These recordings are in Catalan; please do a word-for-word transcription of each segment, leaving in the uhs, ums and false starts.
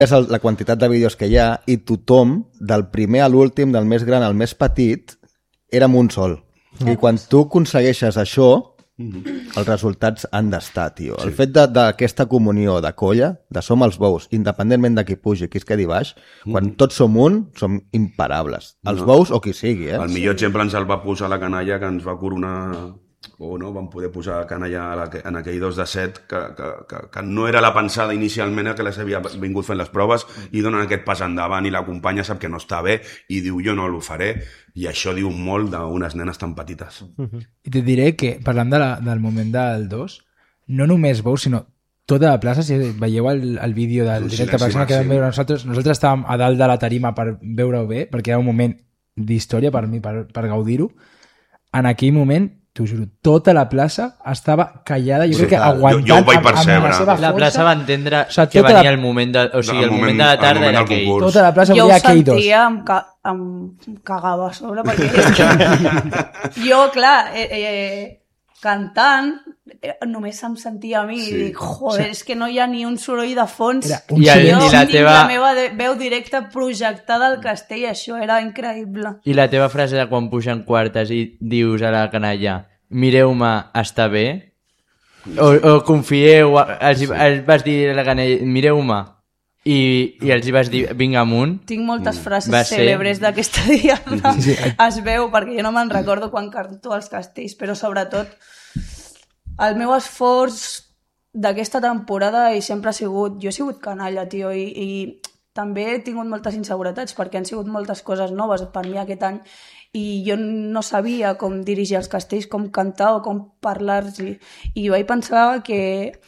és el, la quantitat de vídeos que hi ha i tothom, del primer a l'últim, del més gran al més petit, era amb un sol. I quan tu aconsegueixes això, els resultats han d'estar, tio. El fet d'aquesta comunió de colla, de som els bous, independentment de qui pugi, qui es quedi baix, quan tots som un, som imparables. Els bous o qui sigui, eh? El millor exemple ens el va posar la canalla que ens va coronar... o no, vam poder posar canalla en aquell dos de set que, que, que, que no era la pensada inicialment que les havia vingut fent les proves i donen aquest pas endavant i la companya sap que no està bé i diu jo no ho faré i això diu molt d'unes nenes tan petites. Uh-huh. I te diré que parlant de la, del moment del dos, no només veus sinó tota la plaça, si veieu el, el vídeo del directe per exemple que vam veure nosaltres, nosaltres estàvem a dalt de la tarima per veure-ho bé, perquè era un moment d'història per mi, per, per gaudir-ho. En aquell moment t'ho juro, tota la plaça estava callada, jo sí, crec que aguantant jo, jo ho vaig percebre. Amb, amb la seva força. La plaça va entendre o sigui, que venia la... el moment de, o sigui, el, el moment, moment de la tarda era aquell. Tota la plaça jo volia aquell dos. Jo ho sentia, em, ca... em cagava a sobre, perquè és que jo, clar, eh, eh, cantant, eh, només em sentia a mi sí. i dic, joder, sí. és que no hi ha ni un soroll de fons. Un I, el, jo i la tinc teva... la meva de... veu directa projectada al castell, això era increïble. I la teva frase de quan pugen quartes i dius a la canalla mireu-me, està bé? O, o confieu, els, els vas dir a la canalla, mireu-me, i, i els hi vas dir, vinga amunt. Tinc moltes frases cèlebres d'aquesta diada. Sí, sí. Es veu, perquè jo no me'n recordo quan canto als castells, però sobretot el meu esforç d'aquesta temporada i sempre ha sigut, jo he sigut canalla, tio, i, i també he tingut moltes inseguretats perquè han sigut moltes coses noves per mi aquest any i jo no sabia com dirigir els castells, com cantar o com parlar-los. I vaig pensar que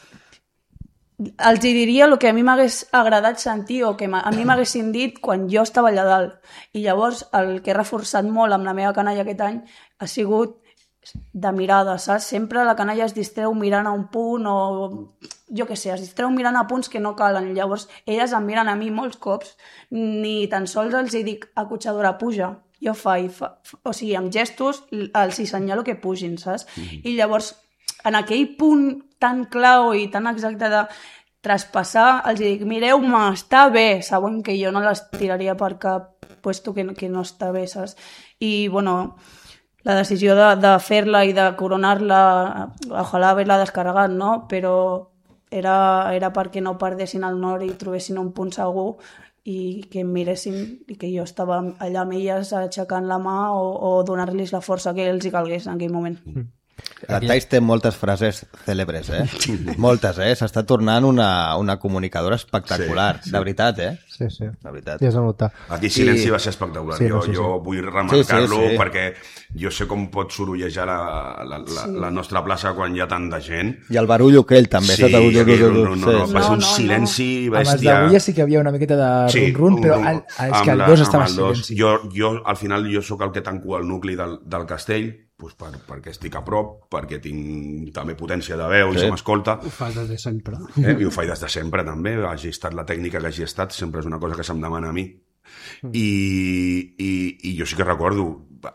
els diria el que a mi m'hagués agradat sentir o que a mi m'haguessin dit quan jo estava allà dalt. I llavors el que he reforçat molt amb la meva canalla aquest any ha sigut de mirada, saps? Sempre la canalla es distreu mirant a un punt o jo què sé, es distreu mirant a punts que no calen. Llavors elles em miren a mi molts cops, ni tan sols els hi dic acotxadora puja. Jo faig, fa, o sigui, amb gestos els hi senyalo que pugin, saps? Mm-hmm. I llavors, en aquell punt tan clau i tan exacte de traspassar, els dic, mireu-me, està bé, saben que jo no les tiraria per cap puesto que, que no està bé, saps? I, bueno, la decisió de, de fer-la i de coronar-la, ojalà haver-la descarregat, no? Però era, era perquè no perdessin el nord i trobessin un punt segur i que em miressin i que jo estava allà amb elles aixecant la mà o, o donar-los la força que els hi calgués en aquell moment. Mm. La Thais té moltes frases cèlebres, eh? Moltes, eh? S'està tornant una, una comunicadora espectacular, sí, sí. De veritat, eh? Sí, sí. De veritat. Ja s'ha notat. Aquí Silenci I... va ser espectacular. Sí, jo, sí, sí. jo vull remarcar-lo sí, sí, sí. perquè jo sé com pot sorollejar la, la, la, sí. la nostra plaça quan hi ha tanta gent. I el barullo aquell també. Sí, aquell, no, no, no, no, va ser un no, silenci no. bèstia. Amb els d'avui sí que hi havia una miqueta de sí, run-run, però el, és que el la, dos estava silenci. Jo, jo, al final, jo sóc el que tanco el nucli del, del castell, pues per, perquè estic a prop, perquè tinc també potència de veu i sí. se m'escolta. Ho fas des de sempre. Eh? I ho faig des de sempre també, hagi estat la tècnica que hagi estat, sempre és una cosa que se'm demana a mi. I, i, i jo sí que recordo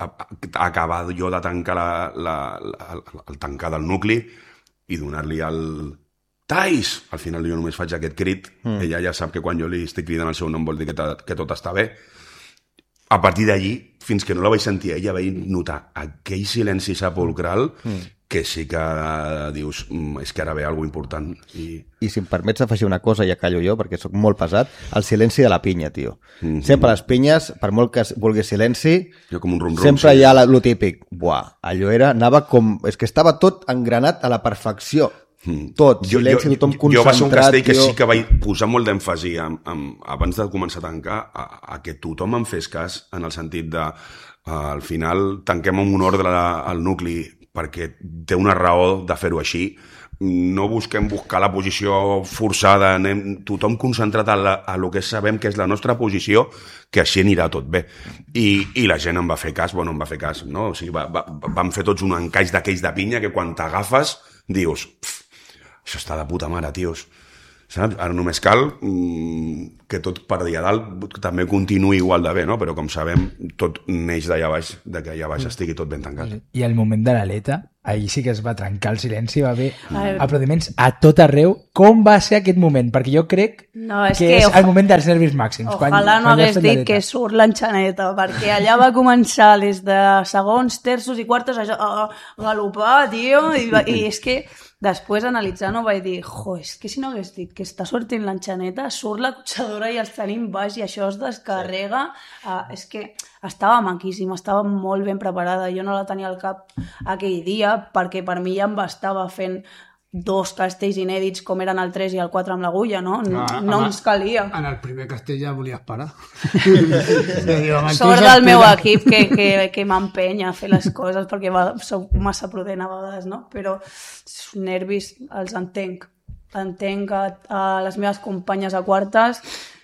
acabar jo de tancar la, la, la, el tancar del nucli i donar-li el Thais! Al final jo només faig aquest crit, mm. ella ja sap que quan jo li estic cridant el seu nom vol dir que, que tot està bé. A partir d'allí, fins que no la vaig sentir ella, vaig notar aquell silenci sepulcral mm. que sí que dius, és que ara ve alguna important. I... I si em permets afegir una cosa, ja callo jo, perquè sóc molt pesat, el silenci de la pinya, tio. Mm-hmm. Sempre les pinyes, per molt que vulgui silenci, jo com un rum -rum, sempre sí. hi ha lo típic. Buah, allò era, anava com... És que estava tot engranat a la perfecció. Mm. Tot, jo, silenci, tothom concentrat. Jo va ser un castell que sí que vaig posar molt d'èmfasi abans de començar a tancar a, a que tothom em fes cas en el sentit de uh, al final tanquem amb un ordre al nucli perquè té una raó de fer-ho així. No busquem buscar la posició forçada, anem tothom concentrat a, la, a lo que sabem que és la nostra posició, que així anirà tot bé. I, i la gent em va fer cas, bueno, em va fer cas, no? O sigui, va, va, vam fer tots un encaix d'aquells de pinya que quan t'agafes dius... Pff, això està de puta mare, tios. Saps? Ara només cal mmm, que tot per allà dalt també continuï igual de bé, no? Però com sabem, tot neix d'allà baix, de que allà baix estigui tot ben tancat. I el moment de l'aleta, ahir sí que es va trencar el silenci, va haver aplaudiments a tot arreu. Com va ser aquest moment? Perquè jo crec No, és que, que és oja- el moment dels nervis màxims. Ojalà no hagués dit que surt l'enxaneta, perquè allà va començar des de segons, terços i quartos a, a galopar, tio, i, va- i és que després analitzant-ho vaig dir, jo, és que si no hagués dit que està sortint l'enxaneta, surt la cotxadora i els tenim baix i això es descarrega. Ah, és que estava maquíssima, estava molt ben preparada, jo no la tenia al cap aquell dia, perquè per mi ja em bastava fent dos castells inèdits com eren el tres i el quatre amb l'agulla, no? No, Ah, no home, ens calia. En el primer castell ja volies parar. Diu, amb el Sort teu del meu Arturo. equip que, que, que m'empenya a fer les coses perquè va, soc massa prudent a vegades, no? Però els nervis els entenc. Entenc a, a les meves companyes a quartes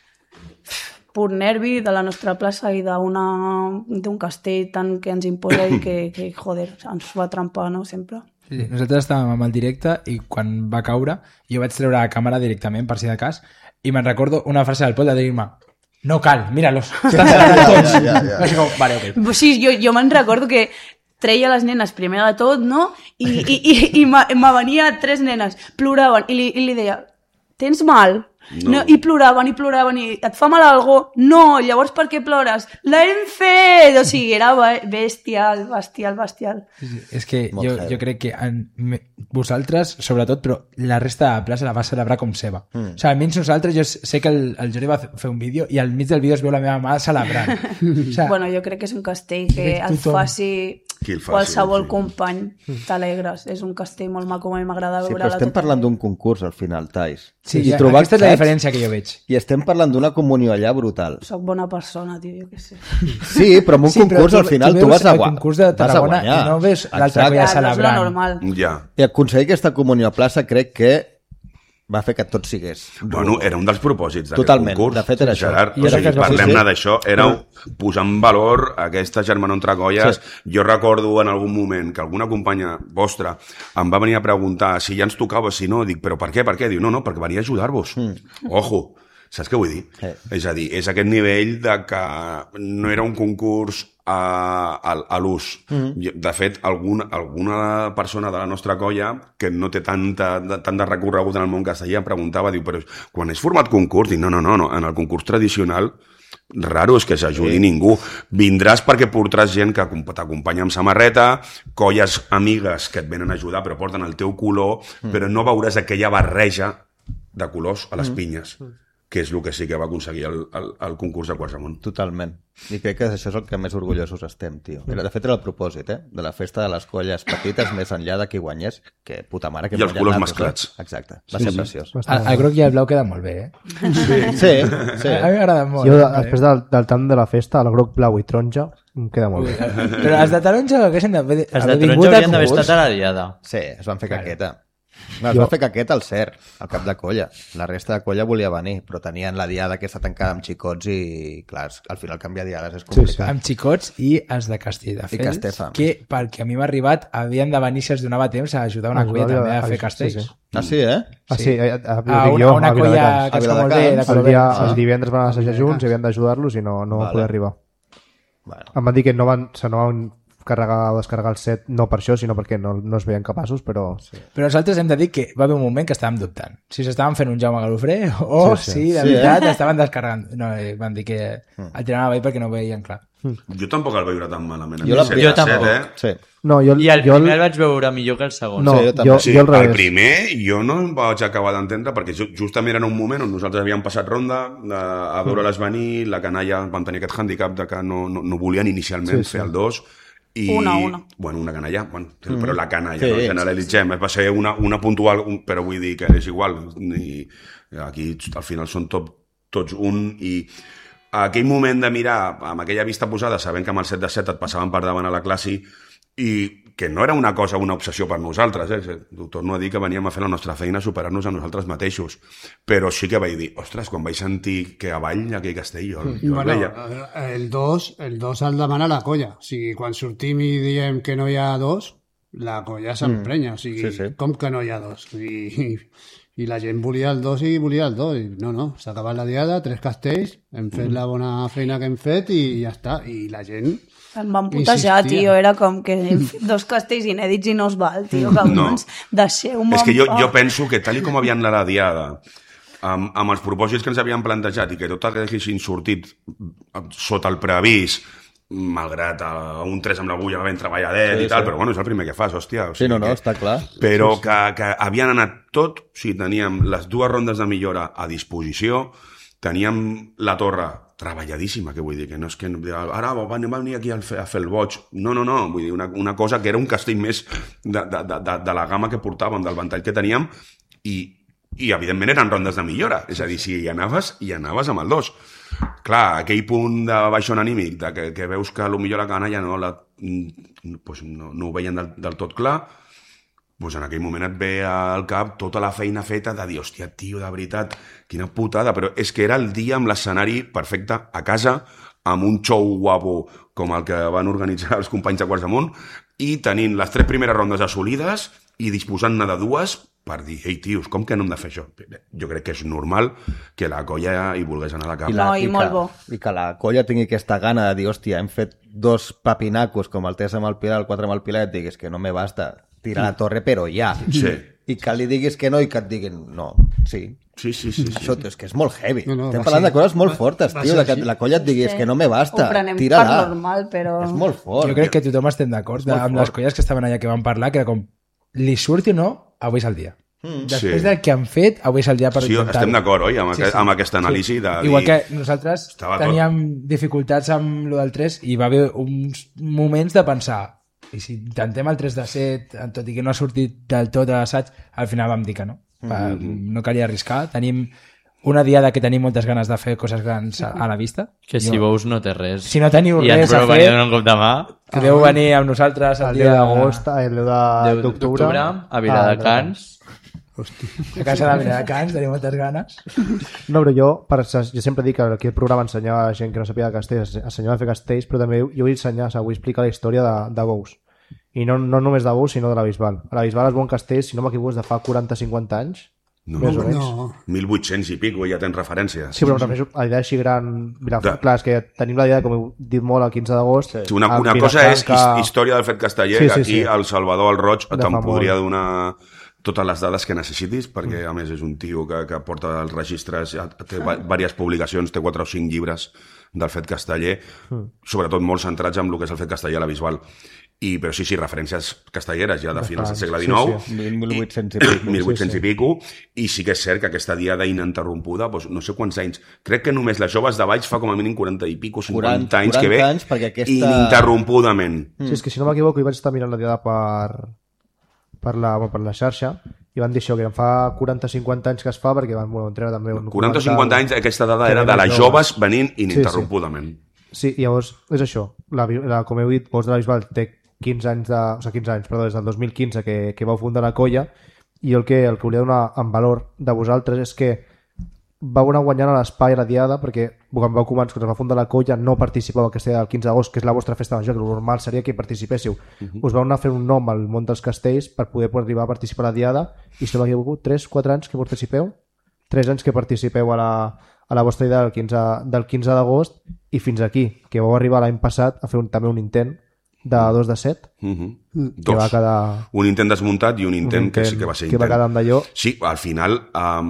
pur nervi de la nostra plaça i d'una- d'un castell tant que ens imposa i que, que joder, ens fa trampar, no? Sempre. Sí, sí. Nosaltres estàvem amb el directe i quan va caure jo vaig treure la càmera directament per si de cas i me'n recordo una frase del Pol de dir-me no cal, míralos, estan celebrant tots. Ja, ja, ja. Així com, vale, ok. Sí, jo, jo me'n recordo que treia les nenes primer de tot, no? I, i, i, i me me venia tres nenes, ploraven, i li, i li deia, tens mal? No. No. I ploraven, i ploraven, i et fa mal algo? No, llavors per què plores? L'hem fet! O sigui, era be- bestial, bestial, bestial. Sí, sí. És que Molt jo, heavy. jo crec que en, me, vosaltres, sobretot, però la resta de la plaça la va celebrar com seva. Mm. O sigui, almenys nosaltres, jo sé que el, el Jordi va fer un vídeo i al mig del vídeo es veu la meva mà celebrant. O sigui, Bueno, jo crec que és un castell que Crec el tothom. faci Qui el faci, qualsevol sí. company, t'alegres. És un castell molt maco, a mi m'agrada Sí, veure però estem parlant d'un concurs al final, Tais. sí, I ja, trobar aquesta és la saps? diferència que jo veig. I estem parlant d'una comunió allà brutal. Soc bona persona, tio, jo què sé. Sí, però en un Sí, però concurs tu- al final tu tu, veus vas a, el gua- concurs de vas a Tarragona guanyar. i no ves l'altre Exacte. que Ja, ja no és la celebrant. normal. Ja. I aconseguir aquesta comunió a plaça crec que va fer que tot sigués. Bueno, era un dels propòsits d'aquest Totalment. concurs. De fet, era això. Gerard, I o ara sigui, que es va fer- parlem-ne sí. d'això. Era posar en valor aquesta germanor entre colles. Sí. Jo recordo en algun moment que alguna companya vostra em va venir a preguntar si ja ens tocava, si no. Dic, però per què, per què? Diu, no, no, perquè venia a ajudar-vos. Mm. Ojo, saps què vull dir? Sí. És a dir, és aquest nivell de que no era un concurs a, a, a l'ús. Mm. De fet, algun, alguna persona de la nostra colla que no té tanta, de, tant de recorregut en el món castellà em preguntava, diu, però quan és format concurs? Dic, no, no, no, no. En el concurs tradicional raro és que s'ajudi sí. ningú. Vindràs perquè portaràs gent que t'acompanya amb samarreta, colles amigues que et venen a ajudar però porten el teu color, mm. però no veuràs aquella barreja de colors a les mm. pinyes, que és el que sí que va aconseguir el, el, el concurs de Quart-Ramon. Totalment. I crec que això és el que més orgullosos estem, tio. Era, de fet, era el propòsit, eh? De la festa de les colles petites, més enllà de qui guanyés, que puta mare... Que I els hem colors guanyat mesclats. nosaltres. Exacte. Va ser preciós. El, el groc i el blau queda molt bé, eh? Sí, sí. sí. A mi m'agrada molt. Jo, eh? després del, del tant de la festa, el groc, blau i taronja, em queda molt bé. Però els de taronja haguessin d'haver Els de haver taronja vingut al haurien d'haver concurs. estat a la diada. Sí, es van fer Claro. caqueta. No, es va fer caqueta al C E R, al cap de colla. La resta de colla volia venir, però tenien la diada aquesta tancada amb xicots i, clar, al final canviar diades és complicat. Amb xicots i els de Castelldefels, I Castefa. que, pel que a mi m'ha arribat, havien de venir si els donava temps a ajudar una Ah, colla havia- també a havia- fer castells. sí, sí. Ah, sí, eh? Ah, sí, a, a, a, A dic una, jo, una a colla Viladecans. que es fa A molt bé, de Viladecans. El, color dia, verd. els divendres van assajar junts i havien d'ajudar-los i no, no Vale. van poder arribar. Bueno, Em van dir que no van, se no van carregar o descarregar el set, no per això, sinó perquè no, no es veien capaços, però... Sí. Però nosaltres hem de dir que va haver un moment que estàvem dubtant. Si s'estaven fent un Jaume Galofré o Sí, sí. si de Sí, veritat eh? estaven descarregant. No, eh, van dir que el tiraven avall perquè no ho veien clar. Jo tampoc el veure tan malament. Jo la- set Jo a set, tampoc. Eh? sí. No, jo, I el jo, primer el vaig veure millor que el segon. No, Sí, jo jo, també. jo, Sí, jo al el revés. primer jo no em vaig acabar d'entendre perquè ju- justament era un moment on nosaltres havíem passat ronda de, a veure-les venir, la canalla vam tenir aquest handicap de que no, no, no volien inicialment Sí, sí. fer el dos i, Una, una. bueno, una canalla, bueno, però la canalla, Sí, no generalitzem, va ser una, una puntual, un, però vull dir que és igual, i aquí al final són tot, tots un, i aquell moment de mirar amb aquella vista posada, sabent que amb el set de set et passaven per davant a la classe i que no era una cosa, una obsessió per nosaltres, eh? Ho torno a dir que veníem a fer la nostra feina, a superar-nos a nosaltres mateixos, però sí que vaig dir, ostres, quan vaig sentir que avall aquell castell, jo, jo el Bueno, veia. el dos, el dos el demana la colla. O sigui, quan sortim i diem que no hi ha dos, la colla s'emprenya. O sigui, Sí, sí. com que no hi ha dos? I, I la gent volia el dos i volia el dos. I no, no, s'ha acabat la diada, tres castells, hem fet la bona feina que hem fet i ja està. I la gent... Em van putejar, insistia. tio, era com que hem fet dos castells inèdits i no es val, tio, cabrons, no. Deixeu-me És que jo, en pau. jo penso que tal i com havien la diada, amb, amb els propòsits que ens havien plantejat i que tot haguessin sortit sota el previst, malgrat uh, un tres amb la bulla ben treballadet sí, i tal, sí. Però bueno, és el primer que fas, hòstia. O sigui Sí, no, no, que, està clar. Però sí, sí. Que, que havien anat tot, o sigui, teníem les dues rondes de millora a disposició, teníem la torre treballadíssima, que vull dir, que no és que ara anem a venir aquí a fer, a fer el boig. No, no, no, vull dir, una, una cosa que era un castell més de, de, de, de la gamma que portàvem, del ventall que teníem, i, i evidentment eren rondes de millora. És a dir, si hi anaves, hi anaves amb el dos. Clar, aquell punt de baixón anímic, de que, que veus que potser la canalla no, la, pues no, no ho veien del, del tot clar, pues en aquell moment et ve al cap tota la feina feta de dir, hòstia, tio, de veritat, quina putada, però és que era el dia amb l'escenari perfecte a casa, amb un show guapo com el que van organitzar els companys de Quarts d'Amunt, i tenint les tres primeres rondes assolides i disposant-ne de dues per dir, ei, tios, com que no hem de fer això? Jo crec que és normal que la colla hi volgués anar a la capa. I, la, No, i i, molt que, bo. I que la colla tingui aquesta gana de dir, hòstia, hem fet dos papinacos com el tres amb el Pilar, el quatre amb el Pilar, et diguis que no me basta tirar la torre, però ja. Sí. I que li diguis que no i que et diguin no, sí. Sí, sí, sí. sí. Això és que és molt heavy. No, no, Estem va parlant ser- de coses molt va- fortes, va tio, ser de que així. la colla et diguis Sí. que no me basta, Ho prenem per tira-la. normal, però... És molt fort. Jo crec que tothom estem d'acord de- amb les colles que estaven allà que van parlar, que era com, li surti o no, avui és el dia. Mm, Després sí. del que han fet, avui és el dia per Sí, intentar-ho. estem d'acord, oi? Amb, Sí, sí, sí. sí. amb aquesta anàlisi de dir... Igual que nosaltres Estava teníem dificultats amb lo del tres i va haver uns moments de pensar i si intentem el tres de set, tot i que no ha sortit del tot a l'assaig, al final vam dir que no. Mm -hmm. No calia arriscar. Tenim una diada que tenim moltes ganes de fer coses grans a, a la vista. Que si veus no té res. Si no teniu I ens res a podeu fer, venir a donar un cop de mà. podeu venir amb nosaltres el El dia deu d'agost, el deu de- d'octubre... a Viladecans. a casa de Viladecans, tenim moltes ganes. No, però jo, per, jo sempre dic que aquí el programa ensenyava a gent que no sabia de castells, ensenyava a fer castells, però també jo vull ensenyar, o sigui, vull explicar la història de, de Bous. I no, no només de Bous, sinó de la Bisbal. A la Bisbal es bon castell, si no m'equivoco, és de fa quaranta cinquanta anys. No, Més o menys. No, mil vuit-cents i pico, ja tens referències. Sí, però també la idea així gran... Mira, De- clar, és que tenim la idea, com heu dit molt, el quinze d'agost. Sí, una, amb una cosa és Vilafranca- his- història del fet casteller, Sí, que sí, aquí sí. el Salvador el Roig De te'n fa podria molt. donar totes les dades que necessitis, perquè a més és un tio que, que porta els registres, ja té va- diverses publicacions, té quatre o cinc llibres del fet casteller, sobretot molt centrats en el que és el fet casteller a la Bisbal. I, però sí, sí, referències castelleres ja de finals del segle Sí, dinou, sí. mil vuit-cents i pico. mil vuit-cents Sí, i pico, i sí que és cert que aquesta diada ininterrompuda, doncs, no sé quants anys, crec que només les joves de Valls fa com a mínim quaranta i pico, cinquanta anys que ve, quaranta anys, perquè aquesta- ininterrompudament. Sí, és que si no m'equivoco, hi vaig estar mirant la diada per, per, la, bueno, per la xarxa i van dir això, que fa quaranta cinquanta anys que es fa perquè van bueno, entrenar també un quaranta o documental. cinquanta anys, aquesta dada que era ve de més les joves. joves venint ininterrompudament. Sí, llavors, és això. La, la, com heu dit, Bous de la Bisbal té quinze anys, de, o sigui, quinze anys, perdó, des del dos mil quinze que, que vau fundar la colla, i el que, el que volia donar en valor de vosaltres és que vau anar guanyant a l'espai a la diada, perquè quan vau començar, quan es va fundar la colla, no participava al castell del quinze d'agost, que és la vostra festa major, que el normal seria que hi participéssiu. Uh -huh. Us vau anar a fer un nom al món dels castells per poder arribar a participar a la diada, i si no m'equivoco, tres quatre anys que participeu? tres anys que participeu a la, a la vostra idea del quinze, del quinze d'agost, i fins aquí, que vau arribar l'any passat a fer un, també un intent de dos de set, Uh -huh. que Dos. va quedar... Un intent desmuntat i un intent, un que intent sí que va ser que intent. va quedar amb d'allò. Sí, al final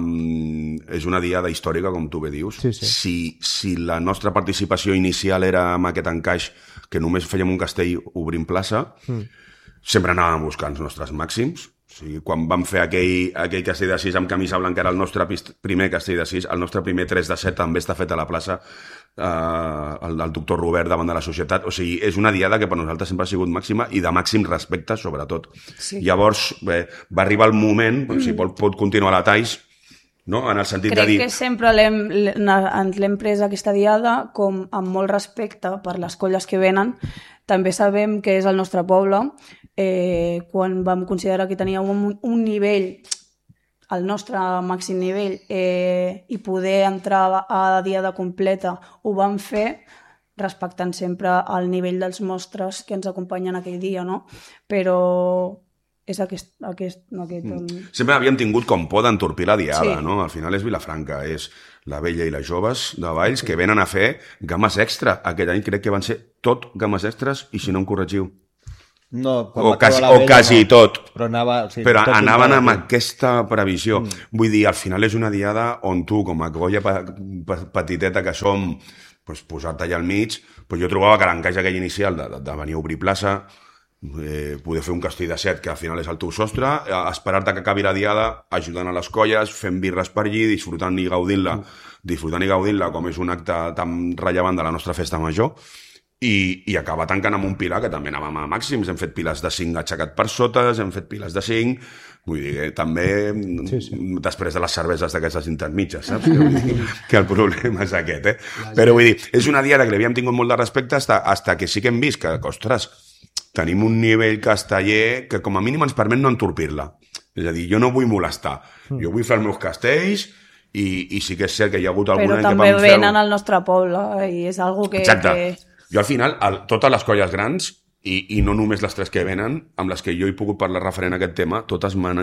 um, és una diada històrica, com tu bé dius. Sí, sí. Si, si la nostra participació inicial era amb aquest encaix, que només fèiem un castell obrint plaça, mm. sempre anàvem buscant els nostres màxims. O sigui, quan vam fer aquell, aquell castell de sis amb camisa blanca, era el nostre pist- primer castell de sis, el nostre primer tres de set també està fet a la plaça, eh, el, el doctor Robert davant de la societat. O sigui, és una diada que per nosaltres sempre ha sigut màxima i de màxim respecte, sobretot. Sí. Llavors, bé, va arribar el moment, mm. si pot, pot continuar la Tais, no? En el sentit Crec de dir... que sempre l'hem ens l'hem pres aquesta diada com amb molt respecte per les colles que venen. També sabem que és el nostre poble. Eh, quan vam considerar que tenia un, un nivell, el nostre màxim nivell, eh, i poder entrar a la diada completa, ho vam fer respectant sempre el nivell dels mostres que ens acompanyen aquell dia, no? Però és aquest, aquest, aquest el... Sempre havien tingut com por d'entorpir la diada, Sí. no? Al final és Vilafranca, és la Vella i les Joves de Valls que venen a fer games extra. Aquest any crec que van ser tot games extres i si no em corregiu. No, quan O va quasi, treure la o vella, quasi no. tot. Però, anava, sí, Però tot anaven pintava amb aquí. aquesta previsió. Mm. Vull dir, al final és una diada on tu, com a colla pe pe petiteta que som, pues, posar-te allà al mig, pues jo trobava que l'encaix aquell inicial de, de, de venir a obrir plaça, eh, poder fer un castell de set, que al final és el teu sostre, eh, esperar-te que acabi la diada, ajudant a les colles, fent birres per allí, disfrutant i gaudint-la, mm. disfrutant i gaudint-la com és un acte tan rellevant de la nostra festa major, i, i acabar tancant amb un pilar que també anàvem a màxims, hem fet pilars de cinc aixecat per sotes, hem fet pilars de cinc, vull dir que també sí, sí. després de les cerveses d'aquestes intermitges, saps? Que, vull dir, que el problema és aquest, eh? Però vull dir, és una diada que li havíem tingut molt de respecte hasta, hasta que sí que hem vist que, que, ostres, tenim un nivell casteller que com a mínim ens permet no entorpir-la. És a dir, jo no vull molestar, jo vull fer els meus castells i, i sí que és cert que hi ha hagut algun Però any que també vam fer... venen al nostre poble i és algo que... Exacte. Que... Jo al final, el, totes les colles grans, i, i no només les tres que venen, amb les que jo he pogut parlar referent a aquest tema, totes m'han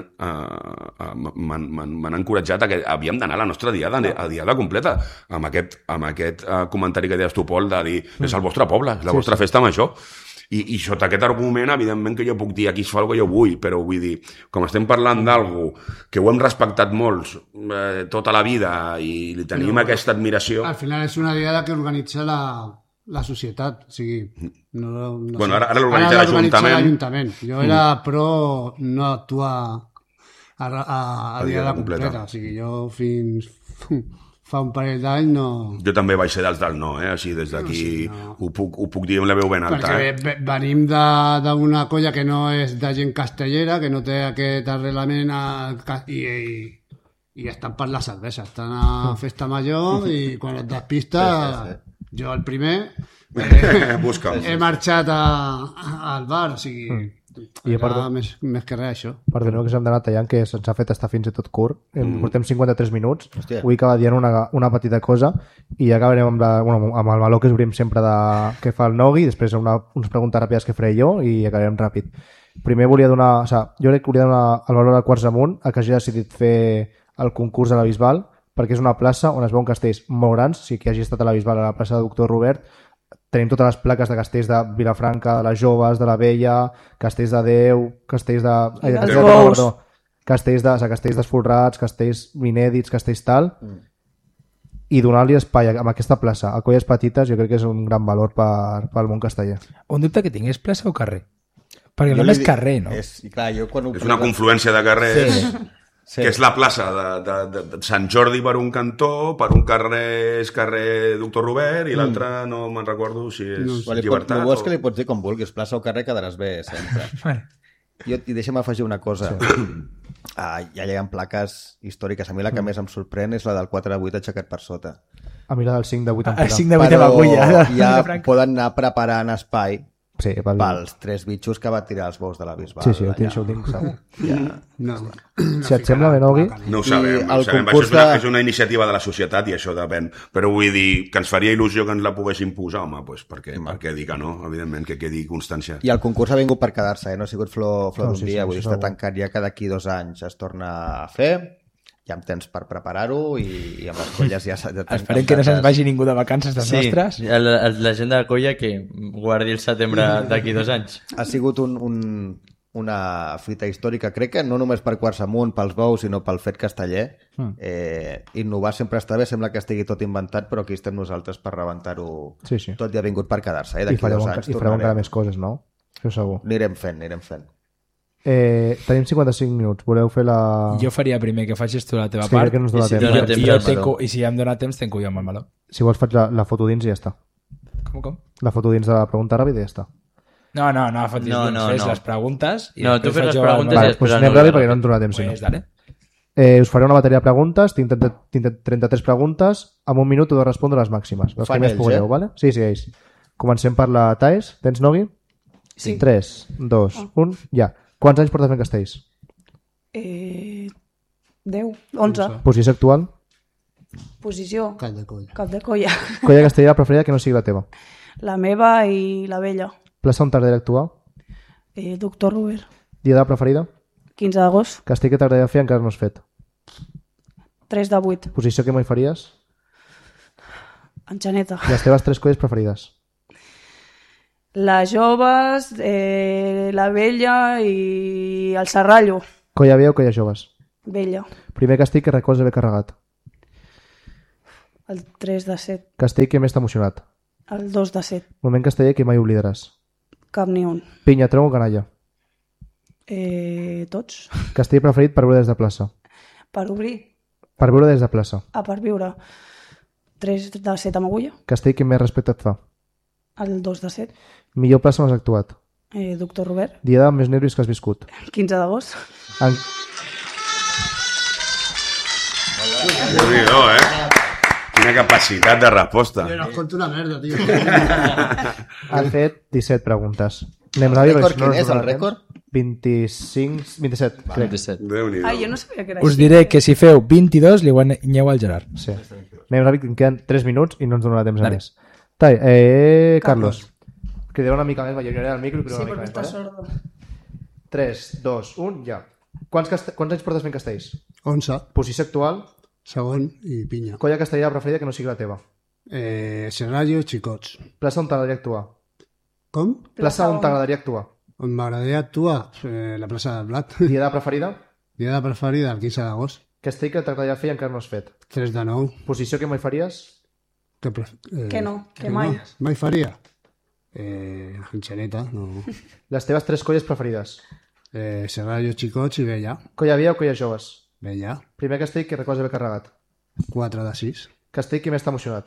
uh, encoratjat a que havíem d'anar a la nostra diada, a diada completa, amb aquest, amb aquest uh, comentari que deies tu, Pol, de dir, és el vostre poble, és la vostra sí, festa major. I, I sota aquest argument, evidentment que jo puc dir aquí es fa el que jo vull, però vull dir, com estem parlant d'algú que ho hem respectat molts eh, tota la vida i li tenim no, aquesta admiració... Al final és una diada que organitza la, la societat, o sigui... No, no bueno, sé. ara, ara l'organitza l'Ajuntament. l'Ajuntament. Jo era mm. pro no actuar a, a, a, a diada completa. completa. O sigui, jo fins... fa un parell d'anys no... Jo també vaig ser dels del no, eh? Així des d'aquí no, sí, no. ho, puc, ho puc dir amb la veu ben alta. Perquè eh? venim d'una colla que no és de gent castellera, que no té aquest arrelament a, i, i, i estan per la cervesa, estan a festa major i quan et despista, sí, sí, sí. jo el primer eh, Busca. he marxat a, a, al bar, o sigui... Mm. I perdó, més, més que res això. Perdoneu que s'hem d'anar tallant, que se'ns ha fet estar fins i tot curt. Mm. Portem cinquanta-tres minuts. Hòstia. Vull acabar dient una, una petita cosa i acabarem amb, la, bueno, amb el meló que obrim sempre de, que fa el Nogui, després una, unes preguntes ràpides que faré jo i acabarem ràpid. Primer volia donar, o sigui, jo crec que volia donar el valor de quarts amunt a que hagi decidit fer el concurs de la Bisbal, perquè és una plaça on es veuen castells molt grans, si qui hagi estat a la Bisbal, a la plaça de Doctor Robert, tenim totes les plaques de castells de Vilafranca, de les Joves, de la Vella, castells de Déu, castells de... Ai, de Déu. perdó, castells de, o sigui, castells desfolrats, castells inèdits, castells tal, mm. i donar-li espai amb aquesta plaça a colles petites jo crec que és un gran valor per, pel món casteller. Un dubte que tinc, és plaça o carrer? Perquè no és carrer, no? És, clar, jo quan ho és una confluència de carrers... Sí. Sí. Que és la plaça de, de, de, de Sant Jordi per un cantó, per un carrer és carrer Doctor Robert i l'altre mm. no me'n recordo si és no, Llibertat. El bo és o... que li pots dir com vulguis, plaça o carrer quedaràs bé sempre. Jo, I deixa'm afegir una cosa. Sí. Ah, ja hi ha plaques històriques. A mi la que mm. més em sorprèn és la del quatre de vuit aixecat per sota. A mi la del cinc de vuit. El cinc de vuit de l'agulla. Ja poden anar preparant espai sí, pel... pels tres bitxos que va tirar els bous de la Bisbal. Sí, sí, allà. Això ho tinc, segur. Ja. No, no. Si et sembla bé, Nogui? No ho sabem, no ho sabem. Això és una, de... és una iniciativa de la societat i això depèn. Però vull dir que ens faria il·lusió que ens la poguéssim posar, home, pues, perquè, mm. perquè dir que no, evidentment, que quedi constància. I el concurs ha vingut per quedar-se, eh? No ha sigut flor, flor no, d'un sí, dia, sí, vull dir, sí, està segur. tancat ja que d'aquí dos anys es torna a fer, ja amb temps per preparar-ho i, i amb les colles ja s'ha de tancar. Esperem que no se'ns vagi ningú de vacances dels sí, nostres. Sí, la, la gent de la colla que guardi el setembre d'aquí dos anys. Ha sigut un, un, una fita històrica, crec que no només per quarts amunt, pels bous, sinó pel fet casteller. Mm. Eh, innovar sempre està bé, sembla que estigui tot inventat, però aquí estem nosaltres per rebentar-ho. Sí, sí. Tot ja ha vingut per quedar-se. Eh? I D'aquí dos farem, anys i farem encara més coses, no? Això segur. Anirem fent, anirem fent. Eh, tenim cinquanta-cinc minuts. Voleu fer la... Jo faria primer que facis tu la teva és que part que no ens dona i, si, temps. i, jo, temps i, jo al tenco, meló. i si ja em dóna temps tenco jo amb el meló. Si vols faig la, la foto dins i ja està. Com, com? La foto dins de la pregunta ràpida i ja està. No, no, no, fotis, No, no, no, fes no. les preguntes i No, després tu fes faig les jo el preguntes meló. i Vale, doncs després anem el ràpid Nogui perquè no ens donarà temps. Pues, Si no. dale. Eh, us faré una bateria de preguntes, tinc trenta-tres preguntes, en un minut heu de respondre les màximes. Les Fan que més ells, pugueu, eh? vale? Sí, sí, ells. Comencem per la Taes. Tens, Nogui? Sí. tres, dos, un, ja. Quants anys portes fent castells? Eh, deu, onze. Posició actual? Posició, Cap de colla. cap de colla. Colla castellera preferida que no sigui la teva? La meva i la vella. Plaça on t'agradaria actuar? Eh, Doctor Robert. Diada preferida? quinze d'agost. Castell que t'agradaria fer encara no has fet. tres de vuit. Posició que mai faries. Enxaneta. Les teves tres colles preferides. Les joves, eh, la vella i el serrallo. Colla vella o colla joves? Vella. Primer castell que records haver carregat. El tres de set. Castell que més t'ha emocionat. El dos de set. Moment casteller que mai oblidaràs. Cap ni un. Pinya, tronc o canalla. Eh, tots. Castell preferit per veure des de plaça. Per obrir. Per veure des de plaça. Ah, per viure. tres de set amb agulla. Castell que més respecte et fa. El dos de set. Millor plaça on has actuat. Eh, doctor Robert. Diada amb més nervis que has viscut. quinze d'agost. En... Déu-n'hi-do, eh? Quina capacitat de resposta. Jo no escolto una merda, tio. Han fet disset preguntes. Anem ràpid, Rècord, perquè si no quin ens és el donarà rècord? temps. vint-i-cinc, vint-i-set, crec. vint-i-set. Déu-n'hi-do. Ai, jo no sabia que era Us així. diré que si feu vint-i-dos li guanyeu al Gerard. Sí. Anem ràpid, que em queden tres minuts i no ens donarà temps a més. Tai, eh, Carlos. Crideu una mica més, va, jo aniré al micro i crideu Sí, una perquè mica està més. Vale? sorda. tres, dos, un, ja. Quants, cast... Quants anys portes fent castells? onze, Posició actual, segon i pinya. colla castellera preferida que no sigui la teva. Eh, Serrallo, xicots. Plaça on t'agradaria actuar. Com? Plaça on on? t'agradaria actuar. On m'agradaria actuar? Eh, la plaça del Blat. Diada preferida? Dia de preferida, el quinze d'agost. Castell que t'agradaria fer i encara no has fet. tres de nou. Posició que mai faries? Que, pref... eh, Que no, que mai. No, mai faria. Eh, Enxaneta, no. Les teves tres colles preferides. Eh, Serrallo, xicots i Vella. Colla vella o colla joves? Vella. Primer castell que records haver carregat. quatre de sis. Castell que més t'ha emocionat.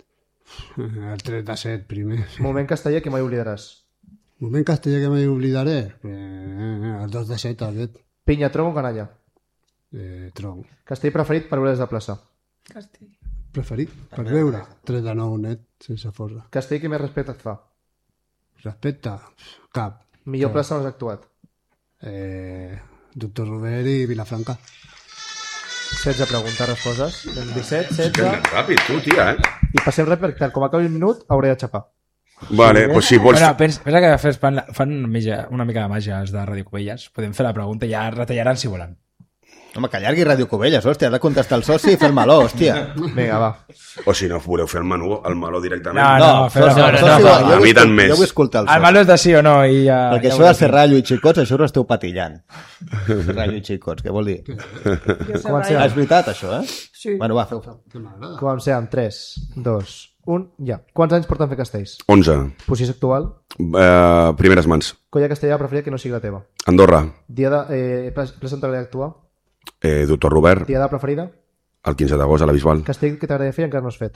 El tres de set, primer. Moment casteller que mai oblidaràs. Moment castellà que mai oblidaré. Eh, el dos de set, aquest. Pinya, tronc o canalla. Eh, tronc. Castell preferit per veure des de plaça. Castell. Preferit, per veure. tres de nou, net, sense forra. Castell que més respecte et fa. Respecte, cap. Millor plaça on has actuat. Eh, doctor Robert i Vilafranca. setze preguntes, respostes. disset, Que setze... anem ràpid, tu, tia, eh? I passem ràpid perquè tal com acabi el minut hauré de xapar. Vale, doncs si vols... Bueno, pensa, pensa que fes, fan, fan una, mica, una mica de màgia els de Ràdio Covelles. Podem fer la pregunta i ja retallaran si volen. Home, que allargui Ràdio Covelles, hòstia, has de contestar el soci i fer el meló, hòstia. Vinga, va. O si no, voleu fer el menú, el meló directament. No, no, fer la soci, pregunta. soci, no, jo a vull mi escol- tant més. Jo vull escoltar el El soci. malo és de sí o no i ja... Perquè ja això de veuràs. Serrallo i Xicots, això ho esteu patillant. Serrallo i Xicots, què vol dir? Jo sé Comencem. Ah, és veritat, això, eh? Sí. Bueno, va, feu, feu. Comencem amb tres, dos, un, ja. Quants anys porten fer castells? onze. Posició actual? Eh, primeres mans. Colla castellà preferida que no sigui la teva. Andorra. Dia de... Eh, plaça on t'agradaria actuar? Eh, doctor Robert, Diada preferida? el quinze d'agost a la Bisbal. Castell que t'agradaria fer i encara no has fet.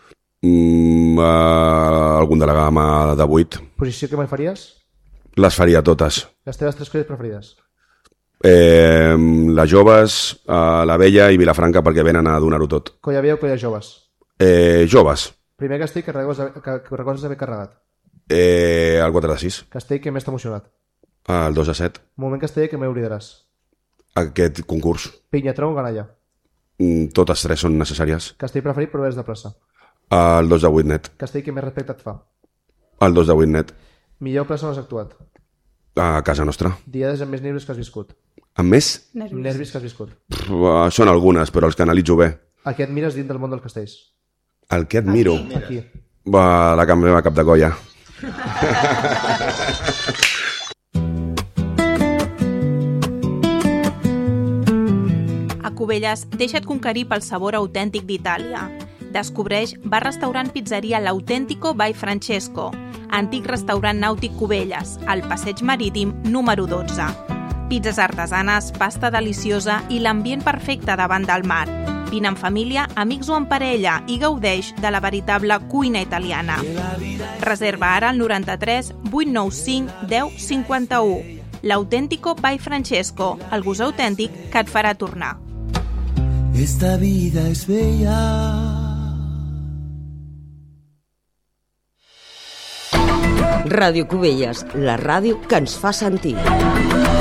Mm, eh, algun de la gamma de vuit. Posició que mai faries? Les faria totes. Les teves tres colles preferides? Eh, les joves, eh, la vella i Vilafranca perquè venen a donar-ho tot. Colla vella o colla joves? Eh, joves. Primer castell que recordes, que, que recordes haver carregat. Eh, el quatre de sis. Castell que més t'ha emocionat. El dos de set. Moment casteller que mai oblidaràs. Aquest concurs. Pinya, tronc o canalla. Mm, totes tres són necessàries. Castell preferit per veure de plaça. El dos de vuit net. Castell que més respecte et fa. El dos de vuit net. Millor plaça on has actuat. A casa nostra. Diades amb més nervis que has viscut. Amb més? Nervis. Nervis que has viscut. Pff, eh, són algunes, però els que analitzo bé. A què et mires dins del món dels castells? El que admiro? Aquí. Va, la meva cap de colla. A Cubelles, deixa't conquerir pel sabor autèntic d'Itàlia. Descobreix bar-restaurant pizzeria L'Autentico by Francesco, antic restaurant nàutic Cubelles, al passeig marítim número dotze. Pizzas artesanes, pasta deliciosa i l'ambient perfecte davant del mar. Vine en família, amics o en parella i gaudeix de la veritable cuina italiana. Reserva ara al noranta-tres vuit nou cinc deu cinquanta-u. L'Autentico by Francesco, el gust autèntic que et farà tornar. Esta vida es bella. Ràdio Cubelles, la ràdio que ens fa sentir.